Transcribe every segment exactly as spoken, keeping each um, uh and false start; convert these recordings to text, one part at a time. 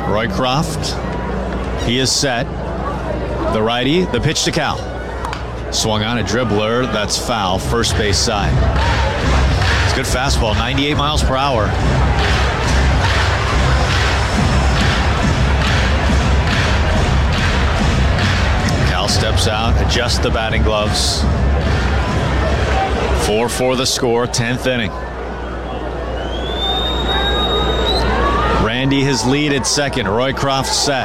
Roycroft, he is set. The righty, the pitch to Cal. Swung on a dribbler, that's foul, first base side. It's a good fastball, ninety-eight miles per hour. Cal steps out, adjusts the batting gloves. four four the score, tenth inning. Randy his lead at second, Roycroft set.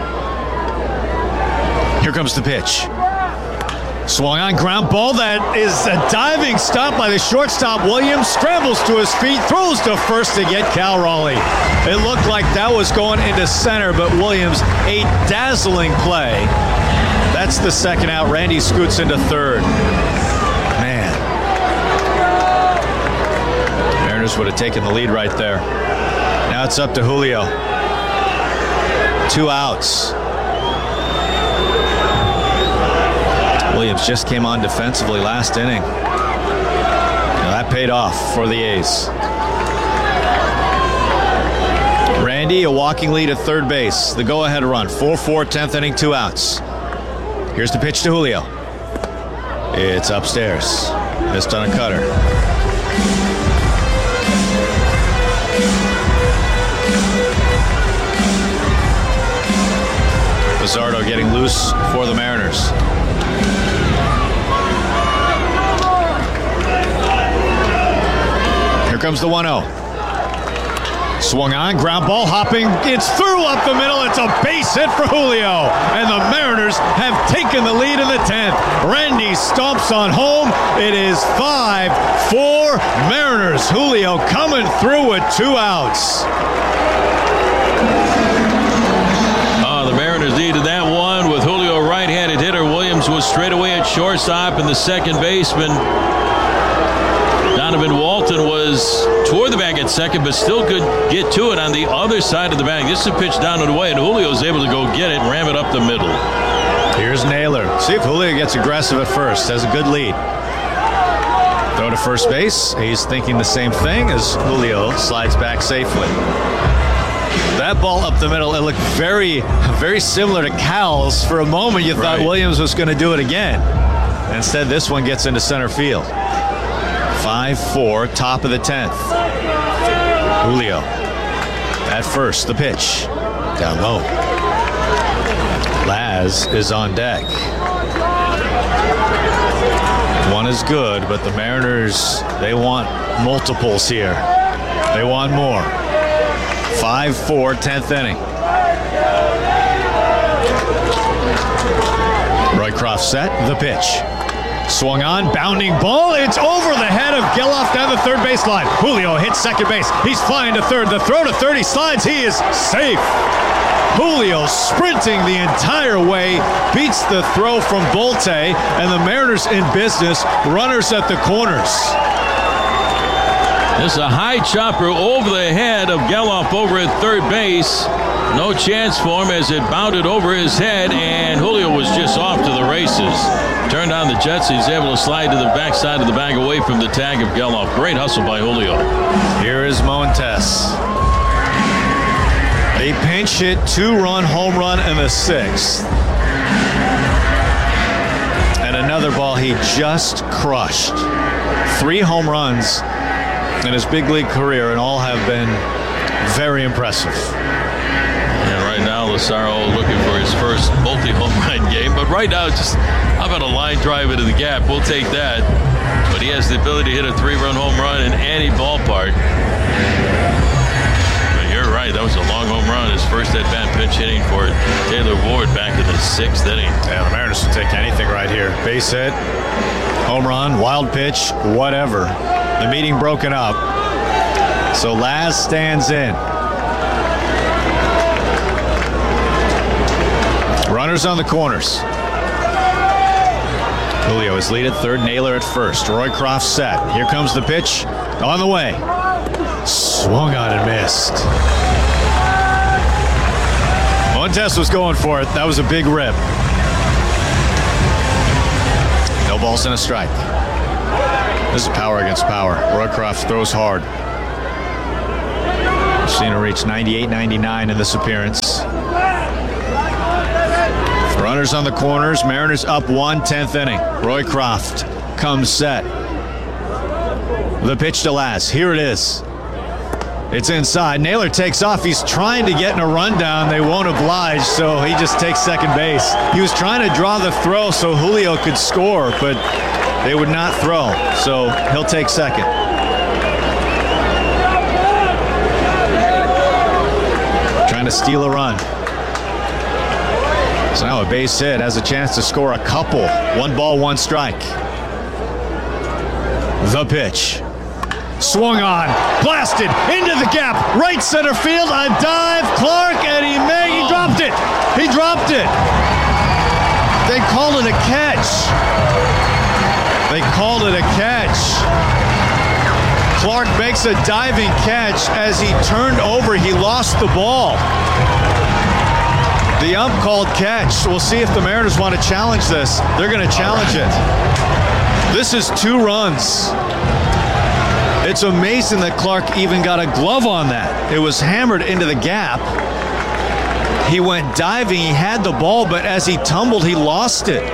Here comes the pitch. Swung on, ground ball. That is a diving stop by the shortstop. Williams scrambles to his feet, throws to first to get Cal Raleigh. It looked like that was going into center, but Williams, a dazzling play. That's the second out. Randy scoots into third. Man. Mariners would have taken the lead right there. Now it's up to Julio. Two outs. Williams just came on defensively last inning. Now that paid off for the A's. Randy, a walking lead at third base. The go-ahead run. four four, tenth inning, two outs. Here's the pitch to Julio. It's upstairs. Missed on a cutter. Pizzardo getting loose for the Mariners. Here comes the one oh. Swung on, ground ball hopping. It's through up the middle. It's a base hit for Julio. And the Mariners have taken the lead in the tenth. Randy stomps on home. It is five four Mariners. Julio coming through with two outs. Oh, the Mariners needed that one with Julio, right-handed hitter. Williams was straight away at shortstop, and the second baseman, Donovan Walton, was toward the bag at second, but still could get to it on the other side of the bag. This is a pitch down and away, and Julio was able to go get it and ram it up the middle. Here's Naylor. See if Julio gets aggressive at first. Has a good lead. Throw to first base. He's thinking the same thing as Julio slides back safely. That ball up the middle, it looked very, very similar to Cal's. For a moment, you thought right. Williams was going to do it again. Instead, this one gets into center field. five four, top of the tenth. Julio at first, the pitch. Down low. Laz is on deck. One is good, but the Mariners, they want multiples here. They want more. five four, tenth inning. Roycroft set, the pitch. Swung on, bounding ball. It's over the head of Geloff down the third baseline. Julio hits second base. He's flying to third. The throw to third. He slides. He is safe. Julio sprinting the entire way, beats the throw from Bolte, and the Mariners in business. Runners at the corners. This is a high chopper over the head of Geloff over at third base. No chance for him as it bounded over his head, and Julio was just off to the races. Turned on the Jets. He's able to slide to the backside of the bag away from the tag of Geloff. Great hustle by Julio. Here is Montes. A pinch hit, two-run home run in the sixth. And another ball he just crushed. Three home runs in his big league career, and all have been very impressive. And right now, Lazaro looking for his first multi-home run game. But right now, just how about a line drive into the gap? We'll take that. But he has the ability to hit a three-run home run in any ballpark. But you're right. That was a long home run. His first at-bat pinch hitting for Taylor Ward back in the sixth inning. Yeah, the Mariners will take anything right here. Base hit, home run, wild pitch, whatever. The meeting broken up. So Laz stands in. Runners on the corners. Julio is lead at third, Naylor at first. Roycroft set. Here comes the pitch. On the way. Swung on and missed. Montes was going for it. That was a big rip. No balls and a strike. This is power against power. Roycroft throws hard. seen him reach ninety-eight ninety-nine in this appearance. Runners on the corners. Mariners up one, tenth inning. Roycroft comes set. The pitch to Laz. Here it is. It's inside. Naylor takes off. He's trying to get in a rundown. They won't oblige, so he just takes second base. He was trying to draw the throw so Julio could score, but they would not throw, so he'll take second. Trying to steal a run. So now a base hit, has a chance to score a couple. One ball, one strike. The pitch. Swung on, blasted into the gap, right center field, a dive, Clark, and he may, he dropped it. He dropped it. They called it a catch. They called it a catch. Clark makes a diving catch. As he turned over, he lost the ball. The ump called catch. We'll see if the Mariners want to challenge this. They're going to challenge it. This is two runs. It's amazing that Clark even got a glove on that. It was hammered into the gap. He went diving. He had the ball, but as he tumbled, he lost it.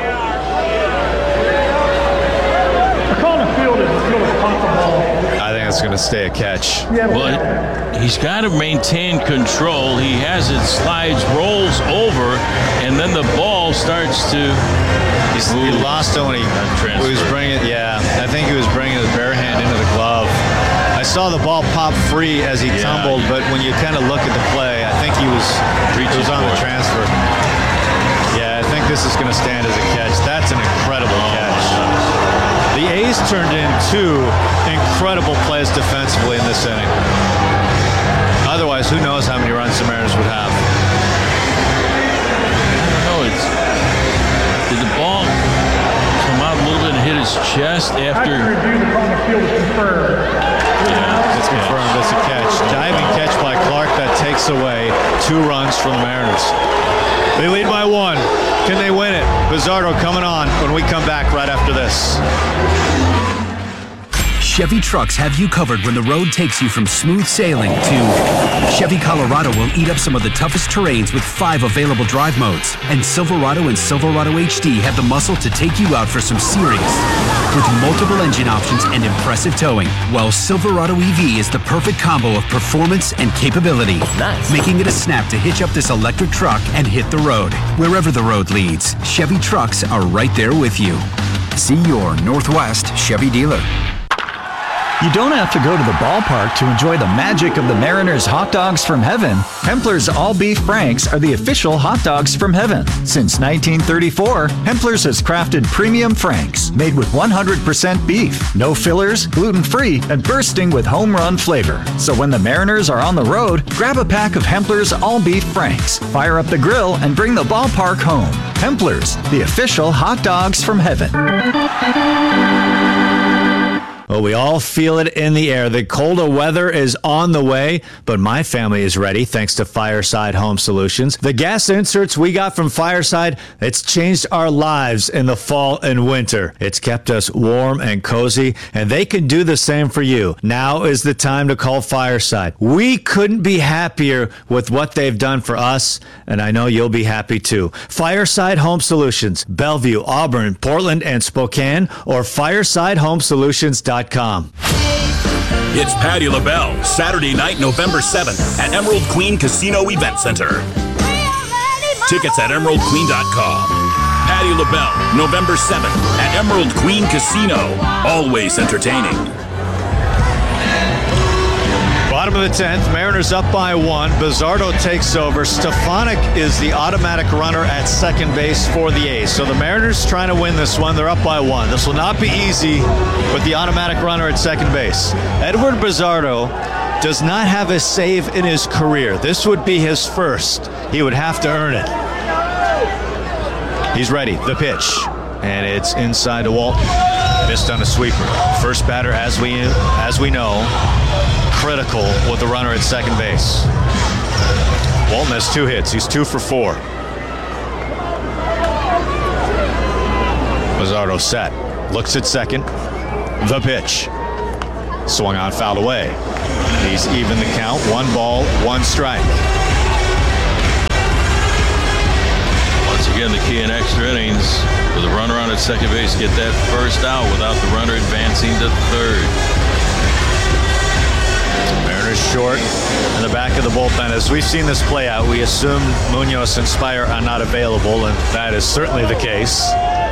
I think it's going to stay a catch. But he's got to maintain control. He has it slides, rolls over, and then the ball starts to. He's, he lost it when he, he was bringing. Yeah, I think he was bringing his bare hand into the glove. I saw the ball pop free as he yeah, tumbled, yeah. But when you kind of look at the play, I think he was, he was on the transfer. Yeah, I think this is going to stand as a catch. That's an incredible oh, catch. The A's turned in two incredible plays defensively in this inning. Otherwise, who knows how many runs the Mariners would have. I don't know. It's, did the ball come out a little bit and hit his chest after? After review, the call on the field is confirmed. Yeah, it's confirmed. It's a catch. Diving catch by Clark that takes away two runs from the Mariners. They lead by one. Can they win it? Bizzardo coming on when we come back right after this. Chevy trucks have you covered when the road takes you from smooth sailing to Chevy Colorado will eat up some of the toughest terrains with five available drive modes. And Silverado and Silverado H D have the muscle to take you out for some serious. With multiple engine options and impressive towing, while Silverado E V is the perfect combo of performance and capability. Nice. Making it a snap to hitch up this electric truck and hit the road. Wherever the road leads, Chevy trucks are right there with you. See your Northwest Chevy dealer. You don't have to go to the ballpark to enjoy the magic of the Mariners hot dogs from heaven. Hempler's all-beef Franks are the official hot dogs from heaven. Since nineteen thirty-four, Hempler's has crafted premium Franks made with one hundred percent beef, no fillers, gluten-free, and bursting with home run flavor. So when the Mariners are on the road, grab a pack of Hempler's all-beef Franks, fire up the grill, and bring the ballpark home. Hempler's, the official hot dogs from heaven. Well, we all feel it in the air. The colder weather is on the way, but my family is ready thanks to Fireside Home Solutions. The gas inserts we got from Fireside, it's changed our lives in the fall and winter. It's kept us warm and cozy, and they can do the same for you. Now is the time to call Fireside. We couldn't be happier with what they've done for us, and I know you'll be happy too. Fireside Home Solutions, Bellevue, Auburn, Portland, and Spokane, or fireside home solutions dot com. It's Patti LaBelle, Saturday night, November seventh at Emerald Queen Casino Event Center. Tickets at emerald queen dot com. Patti LaBelle, November seventh at Emerald Queen Casino. Always entertaining. Bottom of the tenth, Mariners up by one. Bizzardo takes over. Stefanik is the automatic runner at second base for the A's. So the Mariners trying to win this one. They're up by one. This will not be easy with the automatic runner at second base. Edward Bizzardo does not have a save in his career. This would be his first. He would have to earn it. He's ready. The pitch. And it's inside to Walton. Missed on a sweeper. First batter, as we as we know, critical with the runner at second base. Walton has two hits. He's two for four. Bizzardo set. Looks at second. The pitch. Swung on, fouled away. He's even the count. One ball, one strike. Once again, the key in extra innings with a runner on at second base, get that first out without the runner advancing to third. Mariners short in the back of the bullpen. As we've seen this play out, we assume Munoz and Spire are not available, and that is certainly the case.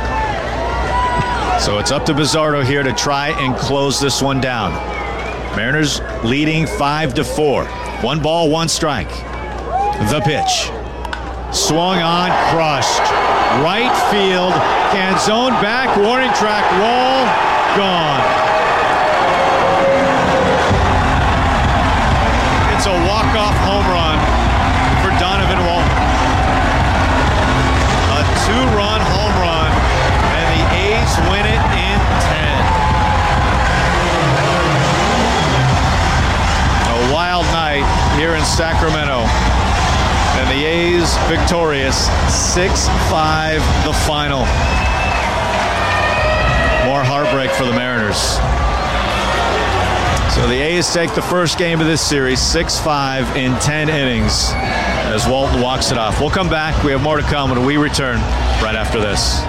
So it's up to Bizzardo here to try and close this one down. Mariners leading five to four. One ball, one strike. The pitch. Swung on, crushed. Right field. Canzone back. Warning track roll. Gone. It's a walk-off home run for Donovan Walton. A two-run home run, and the A's win it in ten. A wild night here in Sacramento. And the A's victorious, six five the final. More heartbreak for the Mariners. So the A's take the first game of this series, six five in ten innings, as Walton walks it off. We'll come back. We have more to come when we return right after this.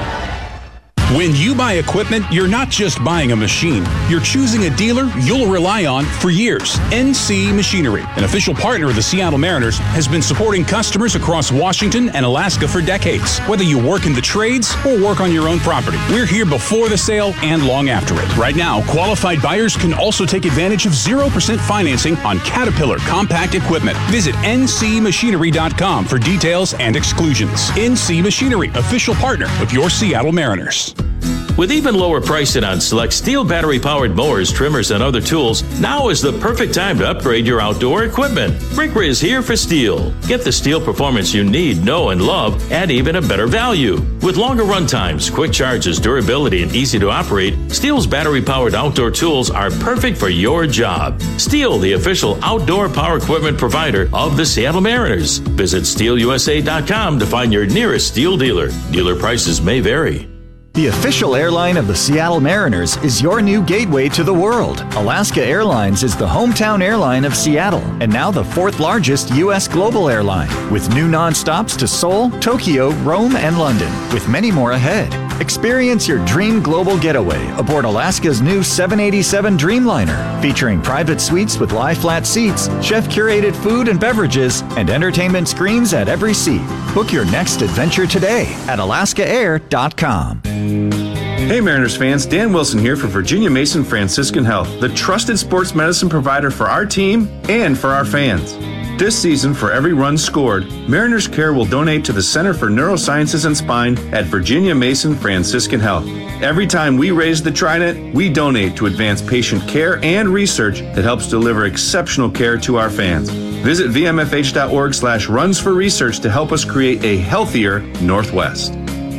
When you buy equipment, you're not just buying a machine. You're choosing a dealer you'll rely on for years. N C Machinery, an official partner of the Seattle Mariners, has been supporting customers across Washington and Alaska for decades. Whether you work in the trades or work on your own property, we're here before the sale and long after it. Right now, qualified buyers can also take advantage of zero percent financing on Caterpillar compact equipment. Visit N C machinery dot com for details and exclusions. N C Machinery, official partner of your Seattle Mariners. With even lower pricing on select Steel battery-powered mowers, trimmers, and other tools, now is the perfect time to upgrade your outdoor equipment. Brinker is here for Steel. Get the Steel performance you need, know, and love at even a better value. With longer run times, quick charges, durability, and easy to operate, Steel's battery-powered outdoor tools are perfect for your job. Steel, the official outdoor power equipment provider of the Seattle Mariners. Visit steel u s a dot com to find your nearest Steel dealer. Dealer prices may vary. The official airline of the Seattle Mariners is your new gateway to the world. Alaska Airlines is the hometown airline of Seattle and now the fourth largest U S global airline, with new nonstops to Seoul, Tokyo, Rome, and London, with many more ahead. Experience your dream global getaway aboard Alaska's new seven eighty-seven Dreamliner, featuring private suites with lie-flat seats, chef-curated food and beverages, and entertainment screens at every seat. Book your next adventure today at alaska air dot com. Hey Mariners fans, Dan Wilson here for Virginia Mason Franciscan Health, the trusted sports medicine provider for our team and for our fans. This season, for every run scored, Mariners Care will donate to the Center for Neurosciences and Spine at Virginia Mason Franciscan Health. Every time we raise the Trident, we donate to advance patient care and research that helps deliver exceptional care to our fans. Visit v m f h dot org slash runs for research to help us create a healthier Northwest.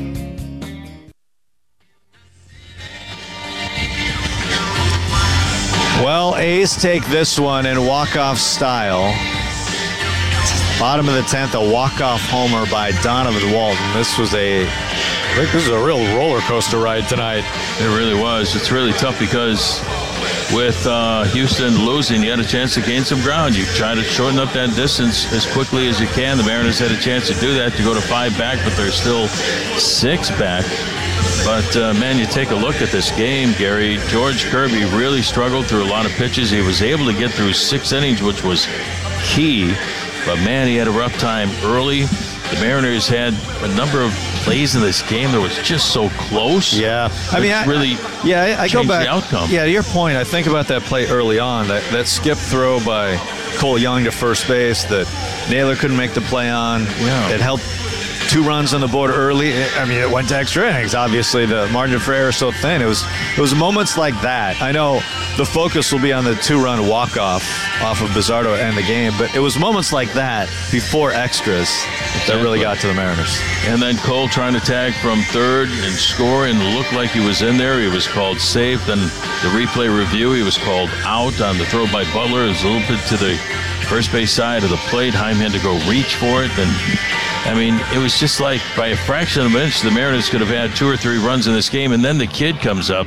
Well, A's take this one in walk-off style. Bottom of the tenth, a walk-off homer by Donovan Walton. This was a, I think this is a real roller coaster ride tonight. It really was. It's really tough because with uh, Houston losing, you had a chance to gain some ground. You try to shorten up that distance as quickly as you can. The Mariners had a chance to do that, to go to five back, but they're still six back. But, uh, man, you take a look at this game, Gary. George Kirby really struggled through a lot of pitches. He was able to get through six innings, which was key. But, man, he had a rough time early. The Mariners had a number of plays in this game that was just so close. Yeah. I mean, I, really yeah, I, I go back. The outcome. Yeah, to your point, I think about that play early on, that, that skip throw by Cole Young to first base that Naylor couldn't make the play on. Yeah. It helped. Two runs on the board early. I mean, it went to extra innings. Obviously, the margin for error is so thin. It was it was moments like that. I know the focus will be on the two-run walk-off off of Bizzardo to end the game, but it was moments like that before extras exactly. that really got to the Mariners. And then Cole trying to tag from third and score and looked like he was in there. He was called safe. Then the replay review, he was called out on the throw by Butler. It was a little bit to the first base side of the plate. Heim had to go reach for it. Then I mean, it was just like by a fraction of an inch, the Mariners could have had two or three runs in this game, and then the kid comes up.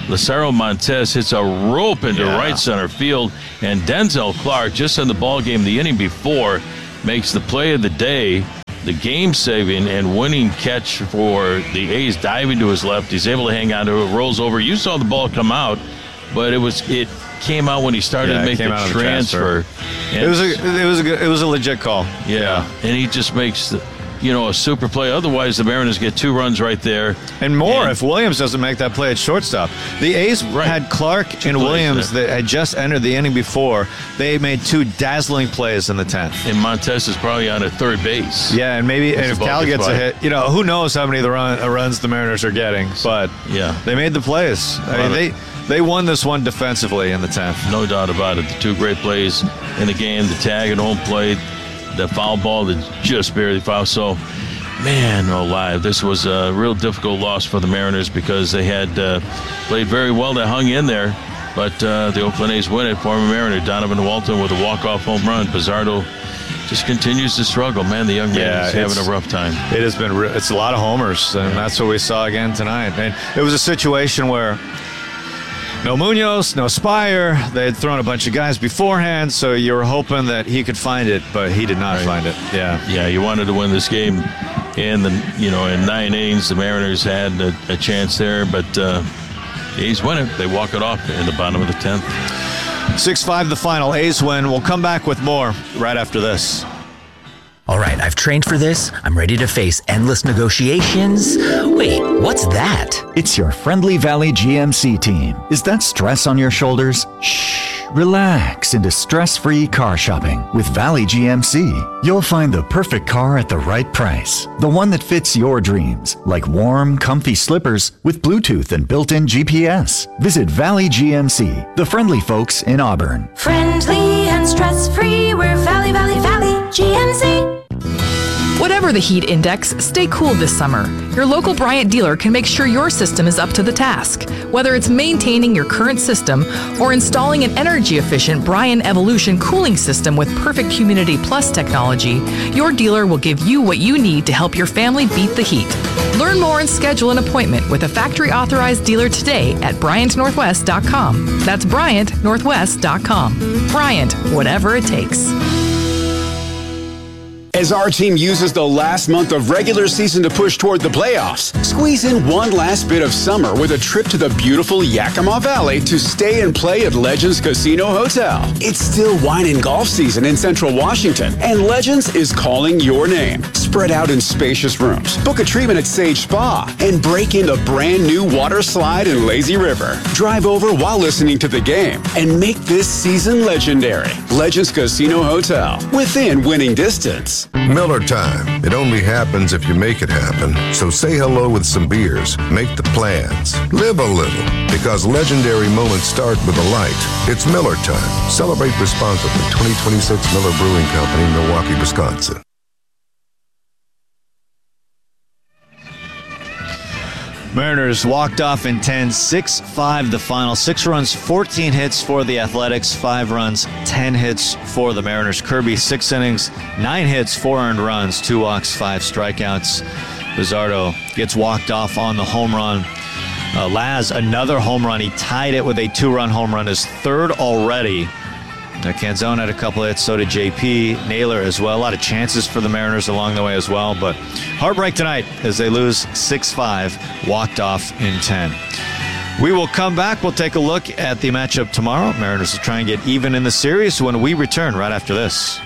Lucero Montes hits a rope into Yeah. right center field, and Denzel Clark, just in the ball game the inning before, makes the play of the day, the game-saving and winning catch for the A's, diving to his left. He's able to hang on to it, rolls over. You saw the ball come out, but it was it came out when he started Yeah, to it make came the out of the transfer. transfer. And It was a it was a good- it was a legit call. yeah, and he just makes the, you know, a super play. Otherwise, the Mariners get two runs right there. And more And- if Williams doesn't make that play at shortstop. The A's Right. had Clark Two and plays Williams there. that had just entered the inning before. They made two dazzling plays in the tenth. And Montes is probably on at third base. Yeah, and maybe and the if ball Cal gets gets a by. hit, you know, who knows how many of the run, uh, runs the Mariners are getting. But Yeah. they made the plays. I mean, Lot of- they they won this one defensively in the tenth. No doubt about it. The two great plays in the game, the tag and home plate, the foul ball that just barely fouled. So, man, oh, live. This was a real difficult loss for the Mariners because they had uh, played very well. They hung in there, but uh, the Oakland A's win it. Former Mariner Donovan Walton with a walk-off home run. Pizarro just continues to struggle. Man, the young man Yeah, is having it's- a rough time. It has been re- it's a lot of homers, and that's what we saw again tonight. And it was a situation where no Munoz, no Spire. They had thrown a bunch of guys beforehand, so you were hoping that he could find it, but he did not Right. find it. Yeah. Yeah, you wanted to win this game, and the you know in nine innings the Mariners had a, a chance there, but uh, the A's win it. They walk it off in the bottom of the tenth. six five the final. A's win. We'll come back with more right after this. All right, I've trained for this. I'm ready to face endless negotiations. Wait, what's that? It's your Friendly Valley G M C team. Is that stress on your shoulders? Shh. Relax into stress-free car shopping with Valley G M C. You'll find the perfect car at the right price. The one that fits your dreams, like warm, comfy slippers with Bluetooth and built-in G P S. Visit Valley G M C, the friendly folks in Auburn. Friendly and stress-free, we're Valley, Valley, Valley, G M C. Whatever the heat index, stay cool this summer. Your local Bryant dealer can make sure your system is up to the task. Whether it's maintaining your current system or installing an energy-efficient Bryant Evolution cooling system with Perfect Humidity Plus technology, your dealer will give you what you need to help your family beat the heat. Learn more and schedule an appointment with a factory-authorized dealer today at Bryant Northwest dot com. That's Bryant Northwest dot com. Bryant, whatever it takes. As our team uses the last month of regular season to push toward the playoffs, squeeze in one last bit of summer with a trip to the beautiful Yakima Valley to stay and play at Legends Casino Hotel. It's still wine and golf season in Central Washington, and Legends is calling your name. Spread out in spacious rooms, book a treatment at Sage Spa, and break in the brand new water slide in Lazy River. Drive over while listening to the game and make this season legendary. Legends Casino Hotel, within winning distance. Miller time. It only happens if you make it happen. So say hello with some beers. Make the plans. Live a little. Because legendary moments start with a light. It's Miller time. Celebrate responsibly. twenty twenty-six Miller Brewing Company, Milwaukee, Wisconsin. Mariners walked off in ten, six five the final. Six runs, fourteen hits for the Athletics, five runs, ten hits for the Mariners. Kirby, six innings, nine hits, four earned runs, two walks, five strikeouts. Pizarro gets walked off on the home run. Uh, Laz, another home run. He tied it with a two-run home run, his third already. Uh, Canzone had a couple hits, so did J P. Naylor as well. A lot of chances for the Mariners along the way as well. But heartbreak tonight as they lose six five, walked off in ten. We will come back. We'll take a look at the matchup tomorrow. Mariners will try and get even in the series when we return right after this.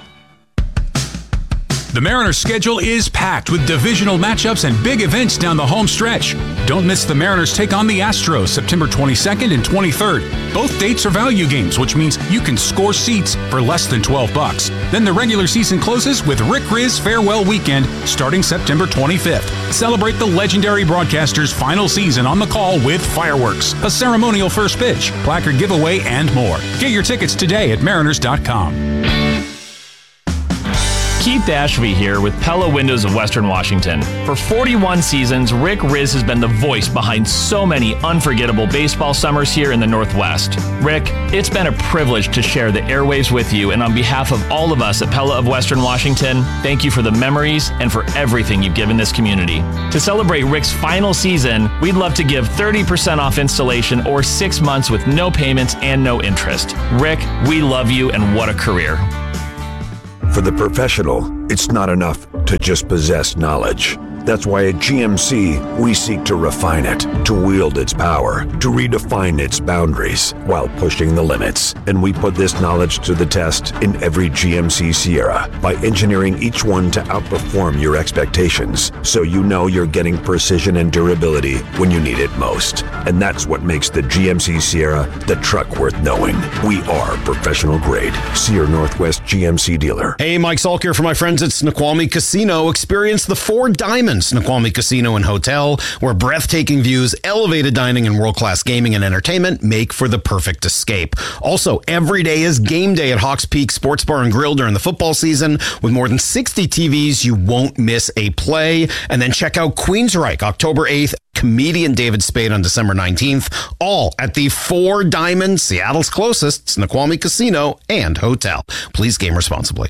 The Mariners' schedule is packed with divisional matchups and big events down the home stretch. Don't miss the Mariners take on the Astros September twenty-second and twenty-third. Both dates are value games, which means you can score seats for less than twelve bucks. Then the regular season closes with Rick Riz Farewell Weekend starting September twenty-fifth. Celebrate the legendary broadcaster's final season on the call with fireworks, a ceremonial first pitch, placard giveaway, and more. Get your tickets today at mariners dot com. Keith Ashby here with Pella Windows of Western Washington. For forty-one seasons, Rick Riz has been the voice behind so many unforgettable baseball summers here in the Northwest. Rick, it's been a privilege to share the airwaves with you, and on behalf of all of us at Pella of Western Washington, thank you for the memories and for everything you've given this community. To celebrate Rick's final season, we'd love to give thirty percent off installation or six months with no payments and no interest. Rick, we love you, and what a career. For the professional, it's not enough to just possess knowledge. That's why at G M C, we seek to refine it, to wield its power, to redefine its boundaries while pushing the limits. And we put this knowledge to the test in every G M C Sierra by engineering each one to outperform your expectations, so you know you're getting precision and durability when you need it most. And that's what makes the G M C Sierra the truck worth knowing. We are professional grade. See your Northwest G M C dealer. Hey, Mike Salk here for my friends at Snoqualmie Casino. Experience the Four Diamonds Snoqualmie Casino and Hotel, where breathtaking views, elevated dining, and world-class gaming and entertainment make for the perfect escape. Also, every day is game day at Hawks Peak Sports Bar and Grill during the football season. With more than sixty T Vs, you won't miss a play. And then check out Queensryche October eighth, comedian David Spade on December nineteenth, all at the Four Diamonds, Seattle's closest Snoqualmie Casino and Hotel. Please game responsibly.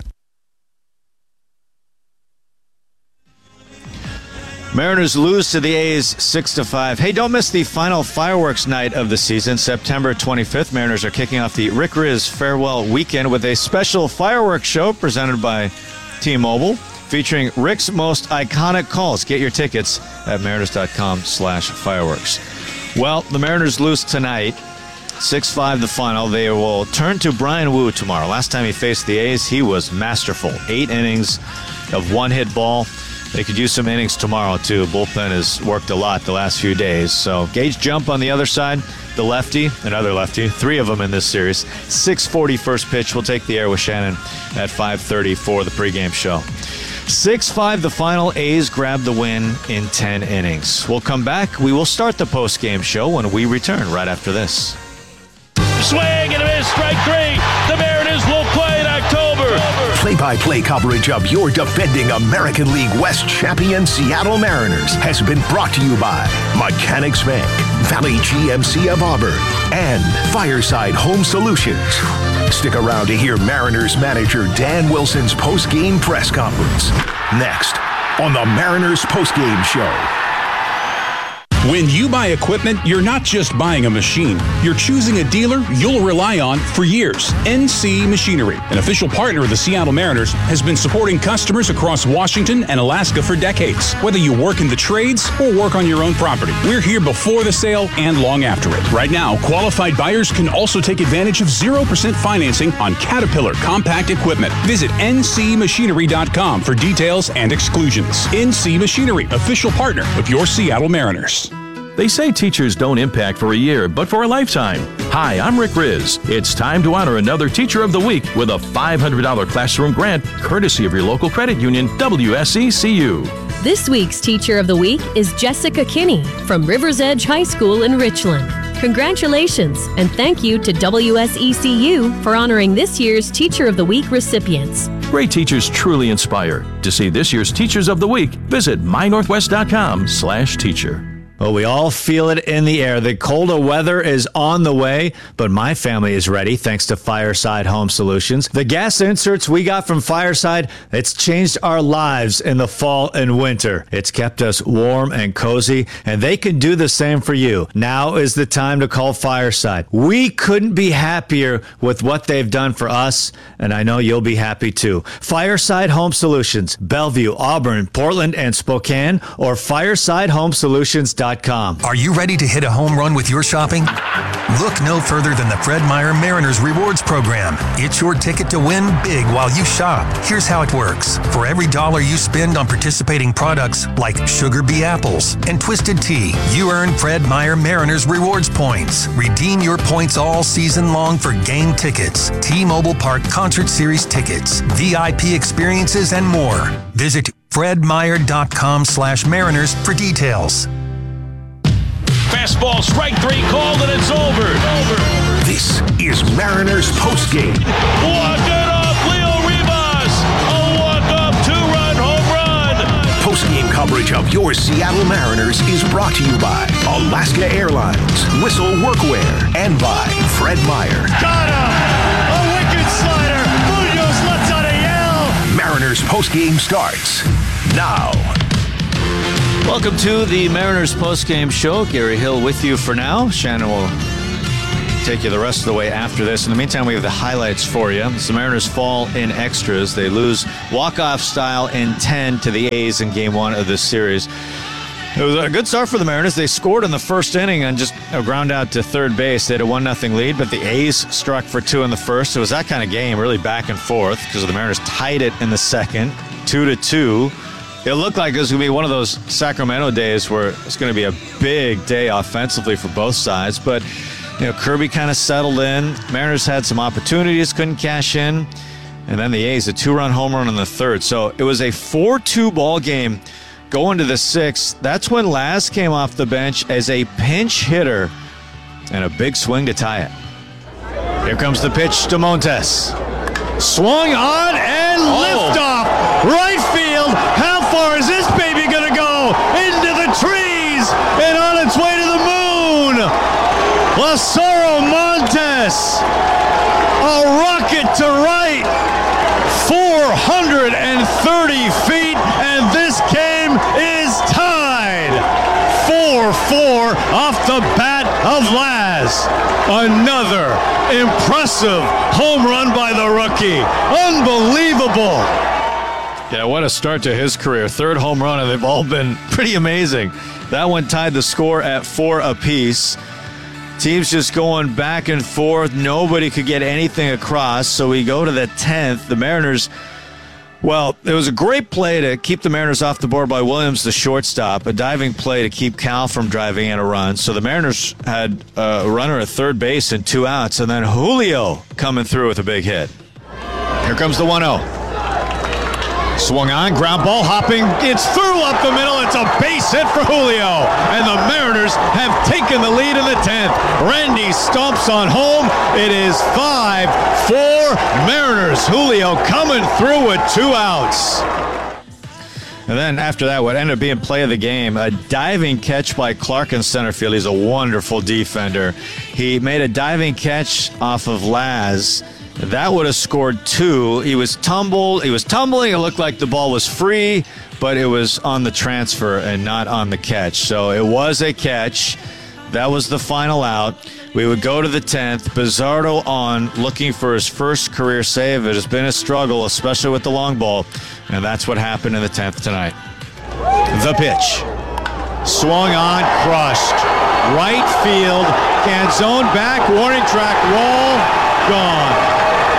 Mariners lose to the A's six to five. Hey, don't miss the final fireworks night of the season, September twenty-fifth. Mariners are kicking off the Rick Riz Farewell Weekend with a special fireworks show presented by T-Mobile, featuring Rick's most iconic calls. Get your tickets at mariners.com slash fireworks. Well, the Mariners lose tonight, six five the final. They will turn to Brian Wu tomorrow. Last time he faced the A's, he was masterful. Eight innings of one-hit ball. They could use some innings tomorrow, too. Bullpen has worked a lot the last few days. So Gage Jump on the other side, the lefty, another lefty, three of them in this series. six forty first pitch. We'll take the air with Shannon at five thirty for the pregame show. six five the final. A's grab the win in ten innings. We'll come back. We will start the postgame show when we return right after this. Swing and a miss, strike three. The Mariners will play in October. Play-by-play coverage of your defending American League West champion Seattle Mariners has been brought to you by Mechanics Bank, Valley G M C of Auburn, and Fireside Home Solutions. Stick around to hear Mariners manager Dan Wilson's post-game press conference. Next on the Mariners post-game show. When you buy equipment, you're not just buying a machine. You're choosing a dealer you'll rely on for years. N C Machinery, an official partner of the Seattle Mariners, has been supporting customers across Washington and Alaska for decades. Whether you work in the trades or work on your own property, we're here before the sale and long after it. Right now, qualified buyers can also take advantage of zero percent financing on Caterpillar compact equipment. Visit N C machinery dot com for details and exclusions. N C Machinery, official partner of your Seattle Mariners. They say teachers don't impact for a year, but for a lifetime. Hi, I'm Rick Riz. It's time to honor another Teacher of the Week with a five hundred dollars classroom grant, courtesy of your local credit union, W S E C U. This week's Teacher of the Week is Jessica Kinney from Rivers Edge High School in Richland. Congratulations, and thank you to W S E C U for honoring this year's Teacher of the Week recipients. Great teachers truly inspire. To see this year's Teachers of the Week, visit my northwest dot com slash teacher. Well, we all feel it in the air. The colder weather is on the way, but my family is ready thanks to Fireside Home Solutions. The gas inserts we got from Fireside, it's changed our lives in the fall and winter. It's kept us warm and cozy, and they can do the same for you. Now is the time to call Fireside. We couldn't be happier with what they've done for us, and I know you'll be happy too. Fireside Home Solutions, Bellevue, Auburn, Portland, and Spokane, or fireside home solutions dot com. Are you ready to hit a home run with your shopping? Look no further than the Fred Meyer Mariners Rewards Program. It's your ticket to win big while you shop. Here's how it works. For every dollar you spend on participating products like Sugar Bee Apples and Twisted Tea, you earn Fred Meyer Mariners Rewards points. Redeem your points all season long for game tickets, T-Mobile Park Concert Series tickets, V I P experiences, and more. Visit fredmeyer.com slash mariners for details. Fastball, strike three, called, and it's over. over. This is Mariners postgame. Walk it off, Leo Rivas. A walk-off coverage of your Seattle Mariners is brought to you by Alaska Airlines, Whistle Workwear, and by Fred Meyer. Got him! A wicked slider! Munoz lets out a yell! Mariners postgame starts now. Welcome to the Mariners postgame show. Gary Hill with you for now. Shannon will take you the rest of the way after this. In the meantime, we have the highlights for you. The Mariners fall in extras. They lose walk-off style in ten to the A's in game one of this series. It was a good start for the Mariners. They scored in the first inning on just a ground out to third base. They had a one nothing lead, but the A's struck for two in the first. It was that kind of game, really back and forth, because the Mariners tied it in the second, two to two. It looked like it was going to be one of those Sacramento days where it's going to be a big day offensively for both sides, but you know, Kirby kind of settled in. Mariners had some opportunities, couldn't cash in. And then the A's, a two-run home run in the third. So it was a four two ball game going to the sixth. That's when Laz came off the bench as a pinch hitter and a big swing to tie it. Here comes the pitch to Montes. Swung on and oh. liftoff. Right field. How far is this baby going to go? Into the trees and on its way to the moon. Lazaro Montes, a rocket to right, four hundred thirty feet, and this game is tied. four four off the bat of Laz. Another impressive home run by the rookie. Unbelievable. Yeah, what a start to his career. Third home run, and they've all been pretty amazing. That one tied the score at four apiece. Teams just going back and forth. Nobody could get anything across. So we go to the tenth. The Mariners, well, it was a great play to keep the Mariners off the board by Williams, the shortstop. A diving play to keep Cal from driving in a run. So the Mariners had a runner at third base and two outs. And then Julio coming through with a big hit. Here comes the one oh. Swung on, ground ball hopping. It's through up the middle. It's a base hit for Julio. And the Mariners have taken the lead in the tenth. Randy stomps on home. It is five four Mariners. Julio coming through with two outs. And then after that, what ended up being play of the game, a diving catch by Clark in center field. He's a wonderful defender. He made a diving catch off of Laz. That would have scored two. He was tumbled. He was tumbling. It looked like the ball was free, but it was on the transfer and not on the catch. So it was a catch. That was the final out. We would go to the tenth. Bizzardo on, looking for his first career save. It has been a struggle, especially with the long ball, and that's what happened in the tenth tonight. The pitch. Swung on, crushed. Right field. Canzone back. Warning track roll. Gone.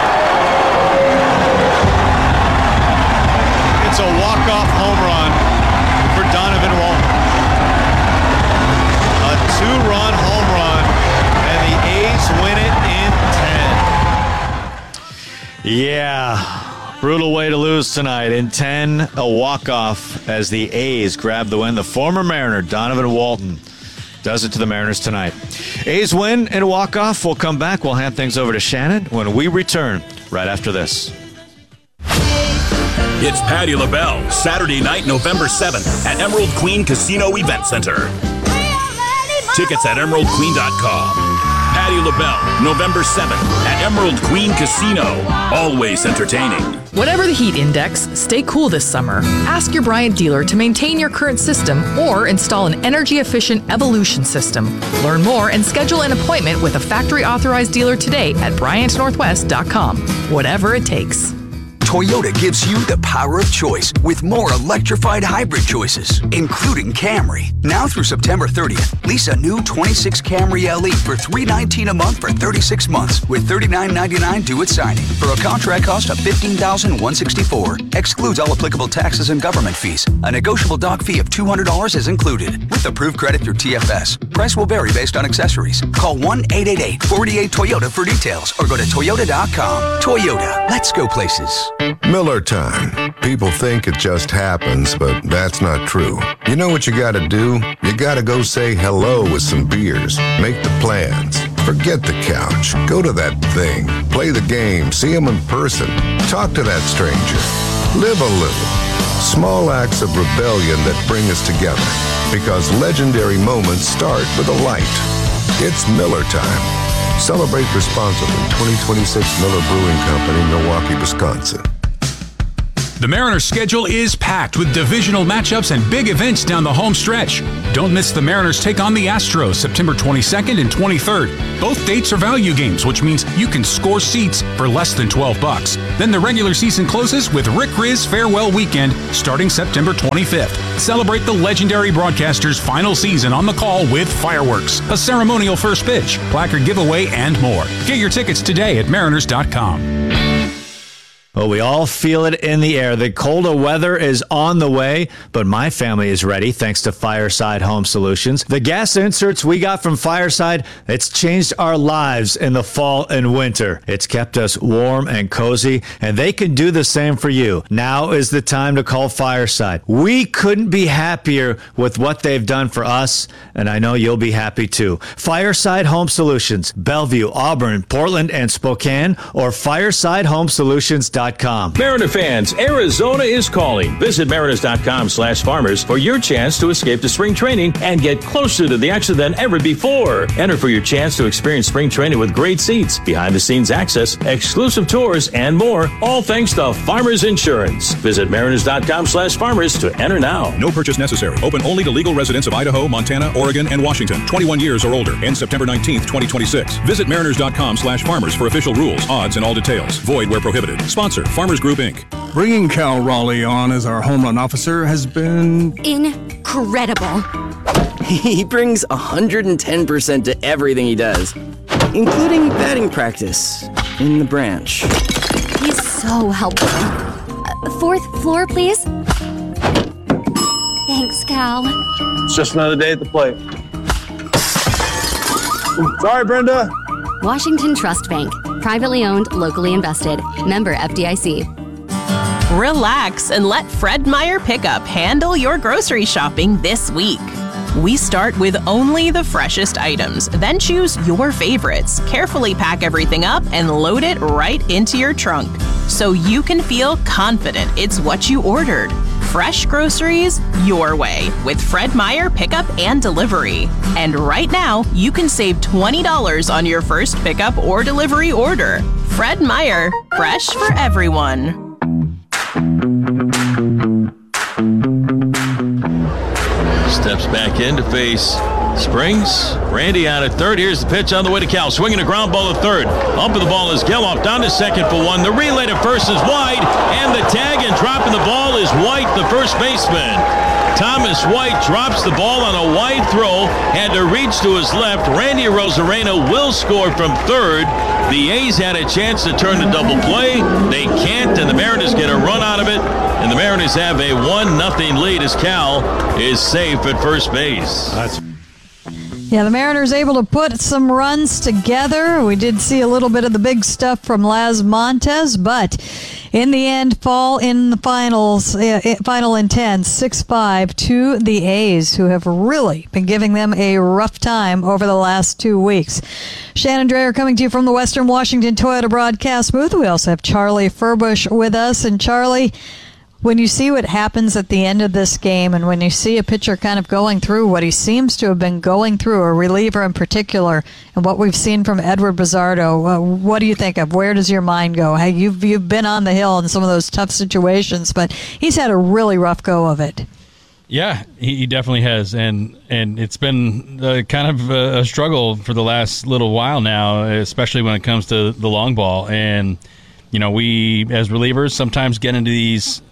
It's a walk-off home run for Donovan Walton. A two-run home run, and the A's win it in ten. Yeah, brutal way to lose tonight. In ten, a walk-off as the A's grab the win. The former Mariner, Donovan Walton, does it to the Mariners tonight. A's win and a walk-off. We'll come back. We'll hand things over to Shannon when we return right after this. It's Patti LaBelle, Saturday night, November seventh at Emerald Queen Casino Event Center. Tickets at emerald queen dot com. Patti LaBelle, November seventh at Emerald Queen Casino. Always entertaining. Whatever the heat index, stay cool this summer. Ask your Bryant dealer to maintain your current system or install an energy-efficient Evolution system. Learn more and schedule an appointment with a factory-authorized dealer today at bryant northwest dot com. Whatever it takes. Toyota gives you the power of choice with more electrified hybrid choices, including Camry. Now through September thirtieth, lease a new twenty-six Camry L E for three hundred nineteen dollars a month for thirty-six months with thirty-nine ninety-nine due at signing for a contract cost of fifteen thousand one hundred sixty-four dollars. Excludes all applicable taxes and government fees. A negotiable doc fee of two hundred dollars is included with approved credit through T F S. Price will vary based on accessories. Call one eight eight eight, four eight Toyota for details or go to toyota dot com. Toyota, let's go places. Miller time. People think it just happens, but that's not true. You know what you gotta do? You gotta go say hello with some beers. Make the plans. Forget the couch. Go to that thing. Play the game. See them in person. Talk to that stranger. Live a little. Small acts of rebellion that bring us together. Because legendary moments start with a light. It's Miller time. Celebrate responsibly. twenty twenty-six Miller Brewing Company, Milwaukee, Wisconsin. The Mariners' schedule is packed with divisional matchups and big events down the home stretch. Don't miss the Mariners take on the Astros September twenty-second and twenty-third. Both dates are value games, which means you can score seats for less than twelve bucks. Then the regular season closes with Rick Riz Farewell Weekend starting September twenty-fifth. Celebrate the legendary broadcaster's final season on the call with fireworks, a ceremonial first pitch, placard giveaway, and more. Get your tickets today at mariners dot com. Well, we all feel it in the air. The colder weather is on the way, but my family is ready thanks to Fireside Home Solutions. The gas inserts we got from Fireside, it's changed our lives in the fall and winter. It's kept us warm and cozy, and they can do the same for you. Now is the time to call Fireside. We couldn't be happier with what they've done for us, and I know you'll be happy too. Fireside Home Solutions, Bellevue, Auburn, Portland, and Spokane, or fireside home solutions dot com. Mariner fans, Arizona is calling. Visit mariners dot com slash farmers for your chance to escape to spring training and get closer to the action than ever before. Enter for your chance to experience spring training with great seats, behind-the-scenes access, exclusive tours, and more, all thanks to Farmers Insurance. Visit mariners dot com slash farmers to enter now. No purchase necessary. Open only to legal residents of Idaho, Montana, Oregon, and Washington. twenty-one years or older. Ends September nineteenth, twenty twenty-six. Visit mariners dot com slash farmers for official rules, odds, and all details. Void where prohibited. Sponsor Farmers Group, Incorporated. Bringing Cal Raleigh on as our home run officer has been incredible. He brings one hundred ten percent to everything he does, including batting practice in the branch. He's so helpful. Uh, fourth floor, please. Thanks, Cal. It's just another day at the plate. Sorry, Brenda. Washington Trust Bank. Privately owned, locally invested. Member F D I C. Relax and let Fred Meyer Pickup handle your grocery shopping this week. We start with only the freshest items, then choose your favorites, carefully pack everything up, and load it right into your trunk so you can feel confident it's what you ordered. Fresh groceries your way with Fred Meyer Pickup and Delivery. And right now, you can save twenty dollars on your first pickup or delivery order. Fred Meyer, fresh for everyone. Steps back in to face Springs. Randy out at third. Here's the pitch on the way to Cal. Swinging a ground ball at third. Up with the ball is Geloff. Down to second for one. The relay to first is wide. And the tag and dropping the ball is White, the first baseman. Thomas White drops the ball on a wide throw. Had to reach to his left. Randy Arozarena will score from third. The A's had a chance to turn the double play. They can't, and the Mariners get a run out of it. And the Mariners have a one nothing lead as Cal is safe at first base. That's Yeah, the Mariners able to put some runs together. We did see a little bit of the big stuff from Las Montes, but in the end, fall in the finals, uh, final in ten, six five to the A's, who have really been giving them a rough time over the last two weeks. Shannon Drayer coming to you from the Western Washington Toyota broadcast booth. We also have Charlie Furbush with us. And Charlie, when you see what happens at the end of this game and when you see a pitcher kind of going through what he seems to have been going through, a reliever in particular, and what we've seen from Edward Bizzardo, uh, what do you think of? Where does your mind go? Hey, you've, you've been on the hill in some of those tough situations, but he's had a really rough go of it. Yeah, he definitely has, and and it's been uh, kind of a, a struggle for the last little while now, especially when it comes to the long ball. And, you know, we as relievers sometimes get into these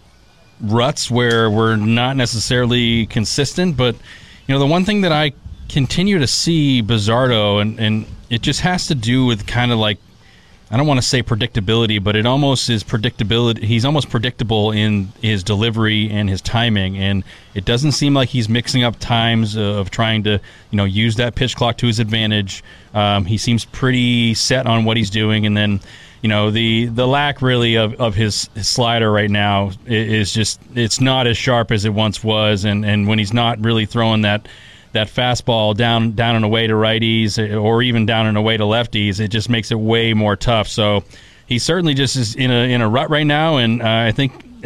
ruts where we're not necessarily consistent, but you know the one thing that I continue to see Bizzardo, and, and it just has to do with kind of like, I don't want to say predictability, but it almost is predictability. He's almost predictable in his delivery and his timing, and it doesn't seem like he's mixing up times of trying to, you know, use that pitch clock to his advantage. Um, he seems pretty set on what he's doing, and then, you know, the the lack really of, of his, his slider right now is just, it's not as sharp as it once was, and, and when he's not really throwing that that fastball down down and away to righties or even down and away to lefties, it just makes it way more tough. So he certainly just is in a in a rut right now, and uh, I think as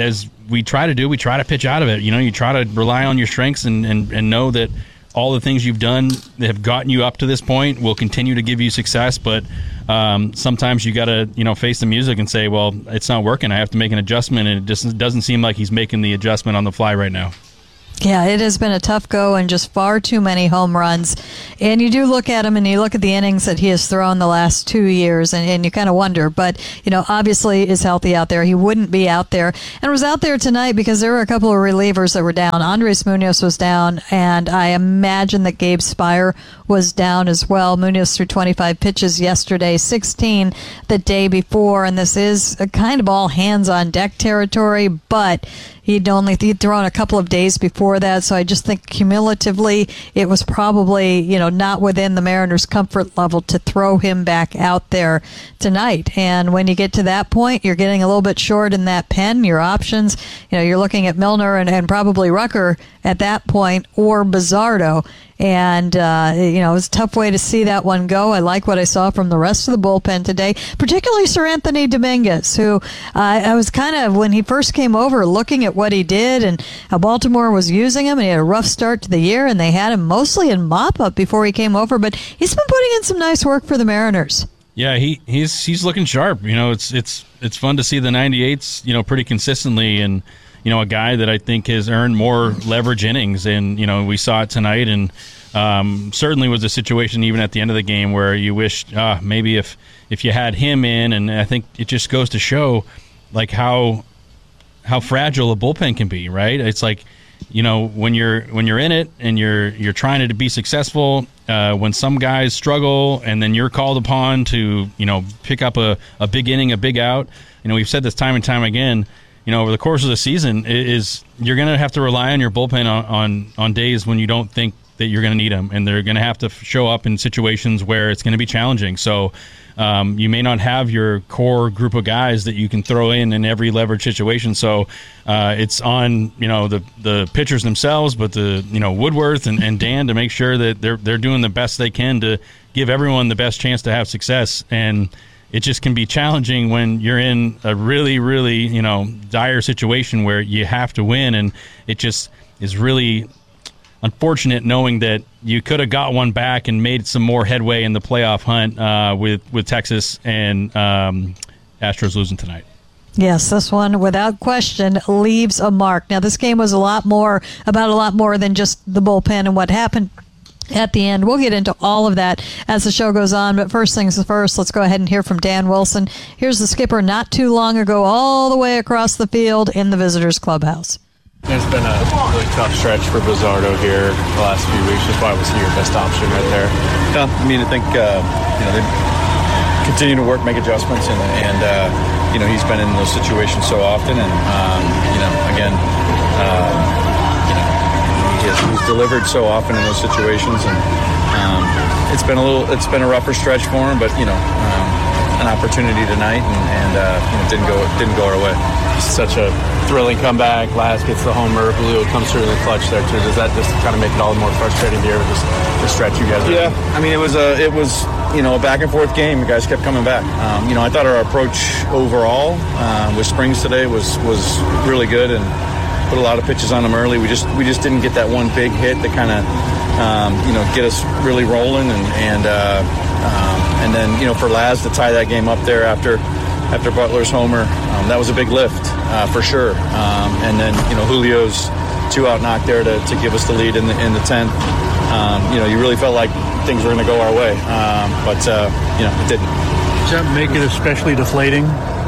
we try to do. We try to pitch out of it. You know, you try to rely on your strengths and, and, and know that all the things you've done that have gotten you up to this point will continue to give you success. But um, sometimes you got to, you know, face the music and say, well, it's not working. I have to make an adjustment, and it just doesn't seem like he's making the adjustment on the fly right now. Yeah, it has been a tough go and just far too many home runs. And you do look at him and you look at the innings that he has thrown the last two years and, and you kind of wonder. But, you know, obviously is healthy out there. He wouldn't be out there. And was out there tonight because there were a couple of relievers that were down. Andres Munoz was down, and I imagine that Gabe Spire was down as well. Munoz threw twenty-five pitches yesterday, sixteen the day before. And this is a kind of all hands on deck territory, but he'd only he'd thrown a couple of days before that, so I just think cumulatively it was probably, you know, not within the Mariners' comfort level to throw him back out there tonight. And when you get to that point, you're getting a little bit short in that pen. Your options, you know, you're looking at Milner and, and probably Rucker at that point, or Bizzardo. And, uh, you know, it was a tough way to see that one go. I like what I saw from the rest of the bullpen today, particularly Sir Anthony Dominguez, who uh, I was kind of, when he first came over, looking at what he did and how Baltimore was using him, and he had a rough start to the year, and they had him mostly in mop-up before he came over, but he's been putting in some nice work for the Mariners. Yeah, he, he's he's looking sharp. You know, it's it's it's fun to see the ninety-eights, you know, pretty consistently, and you know, a guy that I think has earned more leverage innings, and you know, we saw it tonight, and um, certainly was a situation even at the end of the game where you wished uh, maybe if if you had him in, and I think it just goes to show like how how fragile a bullpen can be, right? It's like, you know, when you're when you're in it and you're you're trying to be successful, uh, when some guys struggle and then you're called upon to, you know, pick up a, a big inning, a big out. You know, we've said this time and time again. You know, over the course of the season, is you're going to have to rely on your bullpen on, on, on days when you don't think that you're going to need them, and they're going to have to show up in situations where it's going to be challenging. So um, you may not have your core group of guys that you can throw in in every leverage situation. So uh, it's on, you know, the the pitchers themselves, but the, you know, Woodworth and, and Dan to make sure that they're they're doing the best they can to give everyone the best chance to have success. And it just can be challenging when you're in a really, really, you know, dire situation where you have to win, and it just is really unfortunate knowing that you could have got one back and made some more headway in the playoff hunt uh, with, with Texas and um, Astros losing tonight. Yes, this one, without question, leaves a mark. Now, this game was a lot more, about a lot more than just the bullpen and what happened at the end. We'll get into all of that as the show goes on, but first things first, let's go ahead and hear from Dan Wilson. Here's the skipper not too long ago, all the way across the field in the visitors' clubhouse. It's been a really tough stretch for Bizzardo here the last few weeks. That's why I was your best option right there. Yeah, I mean, I think uh, you know they continue to work, make adjustments, and, and uh, you know he's been in those situations so often, and um, you know again, um, you know he has, he's delivered so often in those situations, and um, it's been a little, it's been a rougher stretch for him, but you know um, an opportunity tonight, and, and uh, you know, didn't go didn't go our way. Such a thrilling comeback. Laz gets the homer. Julio comes through in the clutch there too. Does that just kind of make it all the more frustrating here with this, this stretch you guys are Yeah, in? I mean it was a it was you know a back and forth game. You guys kept coming back. Um, you know I thought our approach overall uh, with Springs today was was really good and put a lot of pitches on him early. We just we just didn't get that one big hit that kind of um, you know get us really rolling and and uh, um, and then you know for Laz to tie that game up there after. After Butler's homer, um, that was a big lift uh, for sure. Um, and then you know Julio's two out knock there to, to give us the lead in the in the tenth. Um, you know you really felt like things were going to go our way, um, but uh, you know it didn't. Does that make it especially deflating?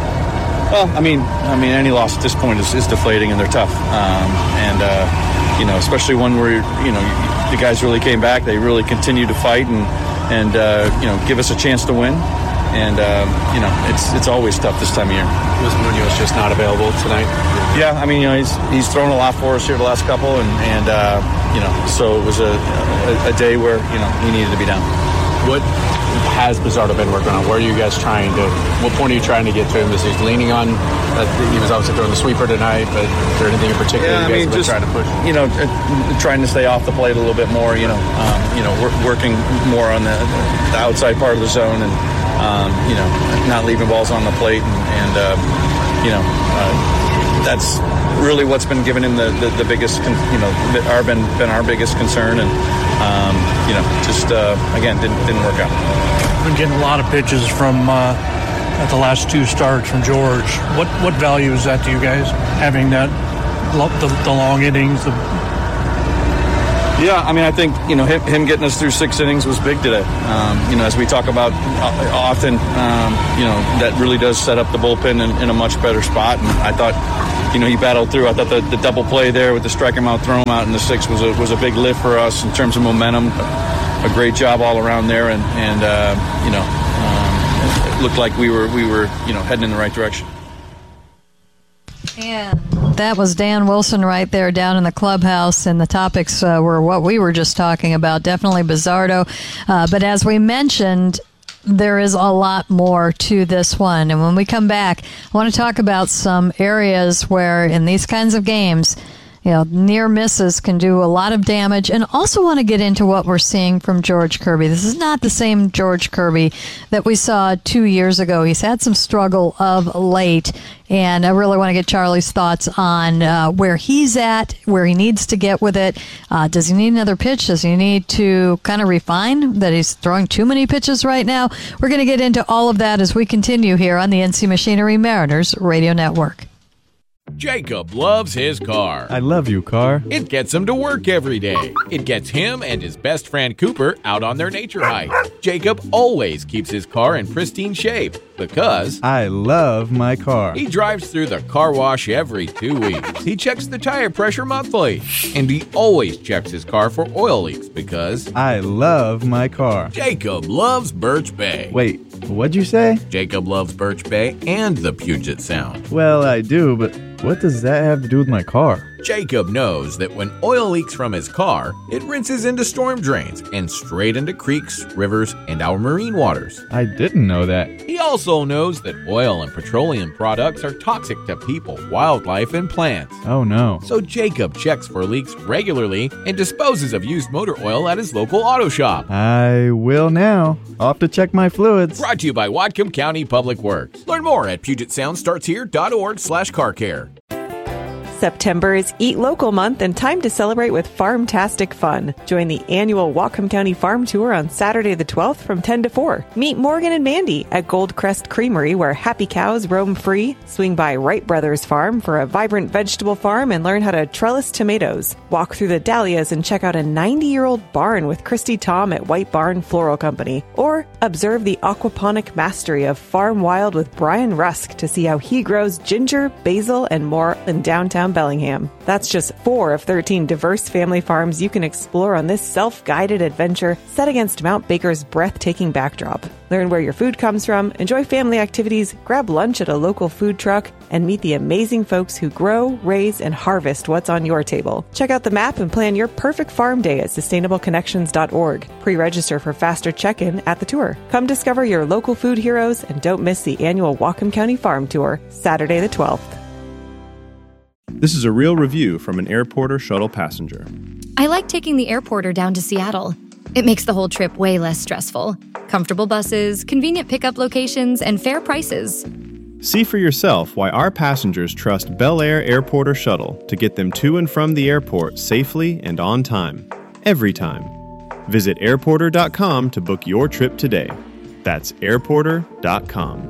Well, I mean, I mean any loss at this point is, is deflating, and they're tough. Um, and uh, you know especially one where you know the guys really came back. They really continued to fight and and uh, you know give us a chance to win. And, um, you know, it's it's always tough this time of year. Was Munoz just not available tonight? Yeah, I mean, you know, he's he's thrown a lot for us here the last couple, and, and uh, you know, so it was a, a, a day where, you know, he needed to be down. What has Bizzardo been working on? Where are you guys trying to, what point are you trying to get to him? Is he leaning on, uh, he was obviously throwing the sweeper tonight, but is there anything in particular yeah, you guys I mean, have been just, trying to push? You know, uh, trying to stay off the plate a little bit more, you know, um, you know, work, working more on the, the outside part of the zone and, Um, you know, not leaving balls on the plate, and, and uh, you know, uh, that's really what's been giving him the, the, the biggest, con- you know, our been been our biggest concern, and um, you know, just uh, again didn't didn't work out. Been getting a lot of pitches from uh, at the last two starts from George. What what value is that to you guys, having that the, the long innings? The... Yeah, I mean, I think, you know, him, him getting us through six innings was big today. Um, you know, as we talk about often, um, you know, that really does set up the bullpen in, in a much better spot. And I thought, you know, he battled through. I thought the, the double play there with the strike him out, throw him out in the sixth was a, was a big lift for us in terms of momentum. A great job all around there. And, and uh, you know, um, it looked like we were, we were, you know, heading in the right direction. And that was Dan Wilson right there down in the clubhouse, and the topics uh, were what we were just talking about, definitely Bizzardo. Uh, but as we mentioned, there is a lot more to this one. And when we come back, I want to talk about some areas where in these kinds of games, you know, near misses can do a lot of damage, and also want to get into what we're seeing from George Kirby. This is not the same George Kirby that we saw two years ago. He's had some struggle of late, and I really want to get Charlie's thoughts on uh, where he's at, where he needs to get with it. Uh, does he need another pitch? Does he need to kind of refine that he's throwing too many pitches right now? We're going to get into all of that as we continue here on the N C Machinery Mariners Radio Network. Jacob loves his car. I love you, car. It gets him to work every day. It gets him and his best friend Cooper out on their nature hike. Jacob always keeps his car in pristine shape because I love my car. He drives through the car wash every two weeks. He checks the tire pressure monthly. And he always checks his car for oil leaks because I love my car. Jacob loves Birch Bay. Wait, what'd you say? Jacob loves Birch Bay and the Puget Sound. Well, I do, but what does that have to do with my car? Jacob knows that when oil leaks from his car, it rinses into storm drains and straight into creeks, rivers, and our marine waters. I didn't know that. He also knows that oil and petroleum products are toxic to people, wildlife, and plants. Oh no. So Jacob checks for leaks regularly and disposes of used motor oil at his local auto shop. I will now. I'll have to check my fluids. Brought to you by Whatcom County Public Works. Learn more at Puget Sound Starts Here dot org slash car care. September is Eat Local Month and time to celebrate with Farmtastic Fun. Join the annual Whatcom County Farm Tour on Saturday the twelfth from ten to four. Meet Morgan and Mandy at Goldcrest Creamery where happy cows roam free. Swing by Wright Brothers Farm for a vibrant vegetable farm and learn how to trellis tomatoes. Walk through the dahlias and check out a ninety-year-old barn with Christy Tom at White Barn Floral Company. Or observe the aquaponic mastery of Farm Wild with Brian Rusk to see how he grows ginger, basil, and more in downtown Bellingham. That's just four of thirteen diverse family farms you can explore on this self-guided adventure set against Mount Baker's breathtaking backdrop. Learn where your food comes from, enjoy family activities, grab lunch at a local food truck, and meet the amazing folks who grow, raise, and harvest what's on your table. Check out the map and plan your perfect farm day at sustainable connections dot org. Pre-register for faster check-in at the tour. Come discover your local food heroes and don't miss the annual Whatcom County Farm Tour, Saturday the twelfth. This is a real review from an Airporter shuttle passenger. I like taking the Airporter down to Seattle. It makes the whole trip way less stressful. Comfortable buses, convenient pickup locations, and fair prices. See for yourself why our passengers trust Bel Air Airporter Shuttle to get them to and from the airport safely and on time. Every time. Visit airporter dot com to book your trip today. That's airporter dot com.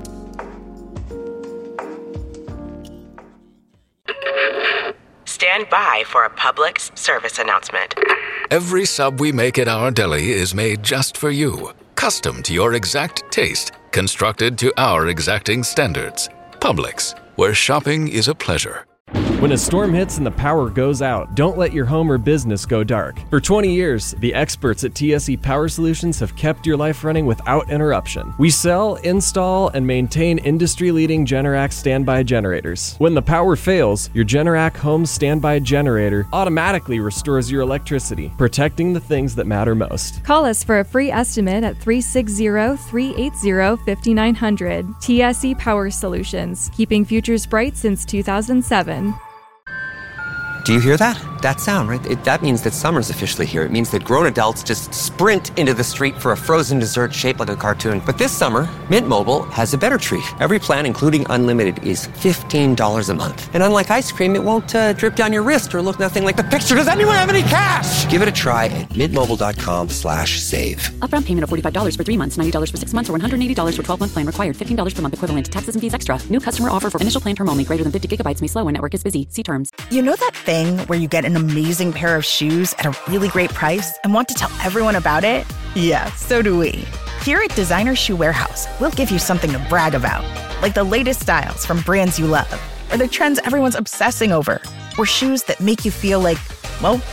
Stand by for a public service announcement. Every sub we make at our deli is made just for you, custom to your exact taste, constructed to our exacting standards. Publix, where shopping is a pleasure. When a storm hits and the power goes out, don't let your home or business go dark. For twenty years, the experts at T S E Power Solutions have kept your life running without interruption. We sell, install, and maintain industry-leading Generac standby generators. When the power fails, your Generac home standby generator automatically restores your electricity, protecting the things that matter most. Call us for a free estimate at three six zero, three eight zero, five nine zero zero. T S E Power Solutions, keeping futures bright since two thousand seven. Do you hear that? That sound, right? It, that means that summer's officially here. It means that grown adults just sprint into the street for a frozen dessert shaped like a cartoon. But this summer, Mint Mobile has a better treat. Every plan, including unlimited, is fifteen dollars a month. And unlike ice cream, it won't uh, drip down your wrist or look nothing like the picture. Does anyone have any cash? Give it a try at mintmobile.com slash save. Upfront payment of forty-five dollars for three months, ninety dollars for six months, or one hundred eighty dollars for twelve-month plan required. fifteen dollars per month equivalent. Taxes and fees extra. New customer offer for initial plan term only. Greater than fifty gigabytes may slow when network is busy. See terms. You know that thing where you get an amazing pair of shoes at a really great price and want to tell everyone about it? Yeah, so do we. Here at Designer Shoe Warehouse, we'll give you something to brag about, like the latest styles from brands you love, or the trends everyone's obsessing over, or shoes that make you feel like, well,